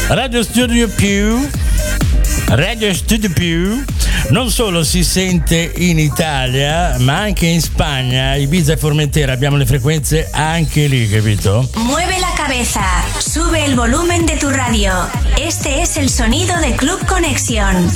Radio Studio Più non solo si sente in Italia, ma anche in Spagna, Ibiza e Formentera. Abbiamo le frequenze anche lì, capito? Mueve la cabeza, sube el volumen de tu radio. Este es el sonido de Club Conexión.